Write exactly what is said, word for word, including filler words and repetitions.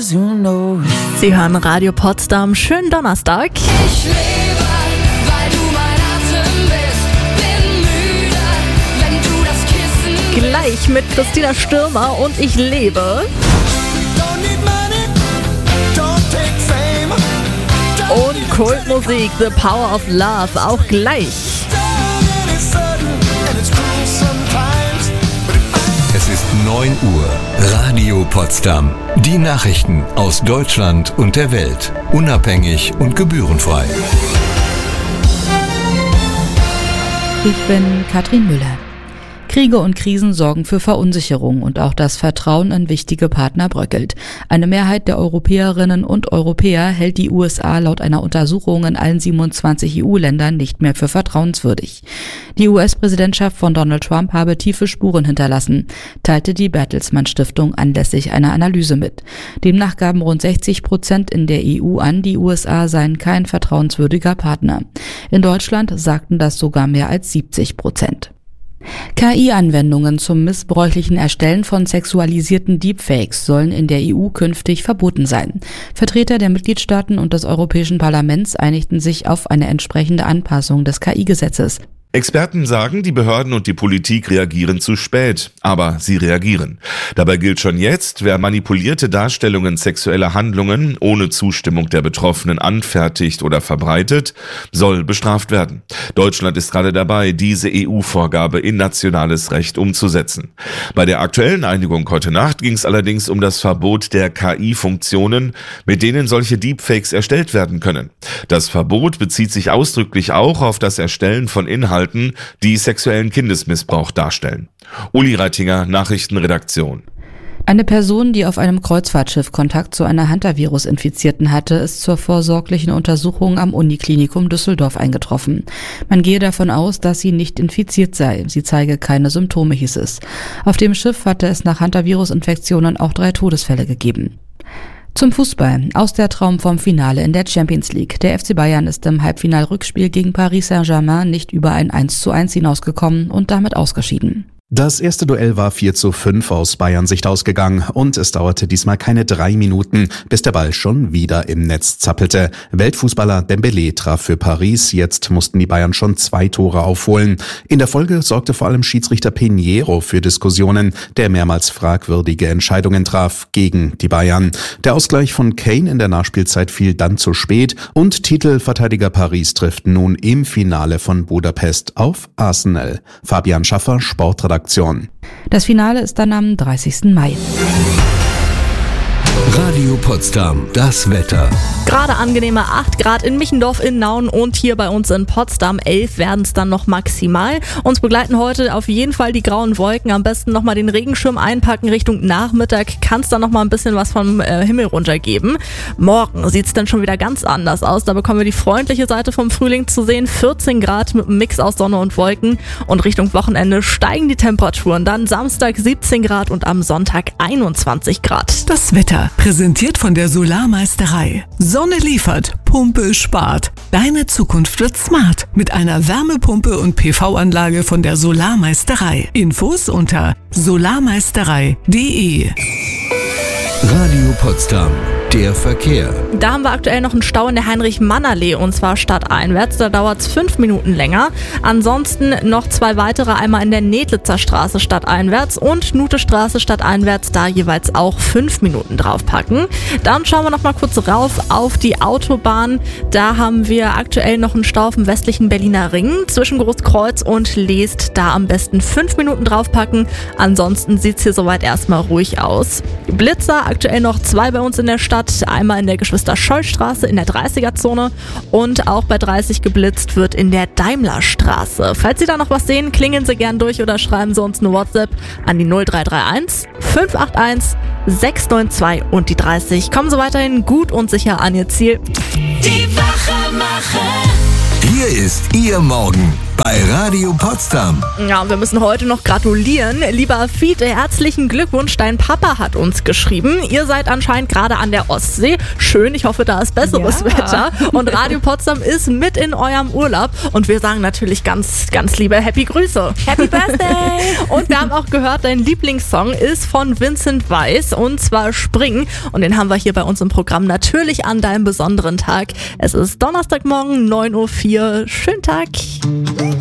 is who knows. Sie hören Radio Potsdam. Schönen Donnerstag. Ich lebe, weil du mein Atem bist. Bin müde, wenn du das Kissen Gleich mit Christina Stürmer und Ich lebe. Don't need money, don't take fame. Don't Und Kultmusik The Power of Love auch gleich. it is sudden and it's cruel sometimes. But if I Es ist neun Uhr. Radio Potsdam. Die Nachrichten aus Deutschland und der Welt. Unabhängig und gebührenfrei. Ich bin Katrin Müller. Kriege und Krisen sorgen für Verunsicherung und auch das Vertrauen in wichtige Partner bröckelt. Eine Mehrheit der Europäerinnen und Europäer hält die U S A laut einer Untersuchung in allen siebenundzwanzig E U-Ländern nicht mehr für vertrauenswürdig. Die U S-Präsidentschaft von Donald Trump habe tiefe Spuren hinterlassen, teilte die Bertelsmann Stiftung anlässlich einer Analyse mit. Demnach gaben rund sechzig Prozent in der E U an, die U S A seien kein vertrauenswürdiger Partner. In Deutschland sagten das sogar mehr als siebzig Prozent. K I-Anwendungen zum missbräuchlichen Erstellen von sexualisierten Deepfakes sollen in der E U künftig verboten sein. Vertreter der Mitgliedstaaten und des Europäischen Parlaments einigten sich auf eine entsprechende Anpassung des K I-Gesetzes. Experten sagen, die Behörden und die Politik reagieren zu spät, aber sie reagieren. Dabei gilt schon jetzt, wer manipulierte Darstellungen sexueller Handlungen ohne Zustimmung der Betroffenen anfertigt oder verbreitet, soll bestraft werden. Deutschland ist gerade dabei, diese E U-Vorgabe in nationales Recht umzusetzen. Bei der aktuellen Einigung heute Nacht ging es allerdings um das Verbot der K I-Funktionen, mit denen solche Deepfakes erstellt werden können. Das Verbot bezieht sich ausdrücklich auch auf das Erstellen von Inhalten, die sexuellen Kindesmissbrauch darstellen. Uli Reitinger, Nachrichtenredaktion. Eine Person, die auf einem Kreuzfahrtschiff Kontakt zu einer Hantavirus-Infizierten hatte, ist zur vorsorglichen Untersuchung am Uniklinikum Düsseldorf eingetroffen. Man gehe davon aus, dass sie nicht infiziert sei. Sie zeige keine Symptome, hieß es. Auf dem Schiff hatte es nach Hantavirus-Infektionen auch drei Todesfälle gegeben. Zum Fußball. Aus der Traum vom Finale in der Champions League. Der F C Bayern ist im Halbfinal-Rückspiel gegen Paris Saint-Germain nicht über ein eins zu eins hinausgekommen und damit ausgeschieden. Das erste Duell war vier zu fünf aus Bayern Sicht ausgegangen und es dauerte diesmal keine drei Minuten, bis der Ball schon wieder im Netz zappelte. Weltfußballer Dembélé traf für Paris, jetzt mussten die Bayern schon zwei Tore aufholen. In der Folge sorgte vor allem Schiedsrichter Pinheiro für Diskussionen, der mehrmals fragwürdige Entscheidungen traf gegen die Bayern. Der Ausgleich von Kane in der Nachspielzeit fiel dann zu spät und Titelverteidiger Paris trifft nun im Finale von Budapest auf Arsenal. Fabian Schaffer, Sportredakteur. Das Finale ist dann am dreißigsten Mai. Radio Potsdam, das Wetter. Gerade angenehme acht Grad in Michendorf, in Nauen und hier bei uns in Potsdam. elf werden es dann noch maximal. Uns begleiten heute auf jeden Fall die grauen Wolken. Am besten nochmal den Regenschirm einpacken. Richtung Nachmittag kann es dann nochmal ein bisschen was vom äh, Himmel runtergeben. Morgen sieht es dann schon wieder ganz anders aus. Da bekommen wir die freundliche Seite vom Frühling zu sehen. vierzehn Grad mit einem Mix aus Sonne und Wolken. Und Richtung Wochenende steigen die Temperaturen. Dann Samstag siebzehn Grad und am Sonntag einundzwanzig Grad. Das Wetter, präsentiert von der Solarmeisterei. Sonne liefert, Pumpe spart. Deine Zukunft wird smart mit einer Wärmepumpe und P V-Anlage von der Solarmeisterei. Infos unter solarmeisterei punkt de. Radio Potsdam, der Verkehr. Da haben wir aktuell noch einen Stau in der Heinrich-Mann-Allee und zwar stadteinwärts. Da dauert es fünf Minuten länger. Ansonsten noch zwei weitere, einmal in der Nedlitzer Straße stadteinwärts und Nutestraße stadteinwärts, da jeweils auch fünf Minuten draufpacken. Dann schauen wir noch mal kurz rauf auf die Autobahn. Da haben wir aktuell noch einen Stau auf dem westlichen Berliner Ring zwischen Großkreuz und Leest. Da am besten fünf Minuten draufpacken. Ansonsten sieht es hier soweit erstmal ruhig aus. Blitzer aktuell noch zwei bei uns in der Stadt. Einmal in der Geschwister-Scholl-Straße in der dreißiger-Zone und auch bei dreißig geblitzt wird in der Daimlerstraße. Falls Sie da noch was sehen, klingeln Sie gern durch oder schreiben Sie uns eine WhatsApp an die null drei drei eins fünf acht eins sechs neun zwei und die dreißig. Kommen Sie weiterhin gut und sicher an Ihr Ziel. Die Wachemacher. Hier ist Ihr Morgen bei Radio Potsdam. Ja, wir müssen heute noch gratulieren. Lieber Fiete, herzlichen Glückwunsch. Dein Papa hat uns geschrieben. Ihr seid anscheinend gerade an der Ostsee. Schön, ich hoffe, da ist besseres Ja. Wetter. Und Radio Potsdam ist mit in eurem Urlaub. Und wir sagen natürlich ganz, ganz liebe Happy Grüße. Happy Birthday! Und wir haben auch gehört, dein Lieblingssong ist von Vincent Weiss und zwar Springen. Und den haben wir hier bei uns im Programm natürlich an deinem besonderen Tag. Es ist Donnerstagmorgen, neun Uhr vier. Schönen Tag.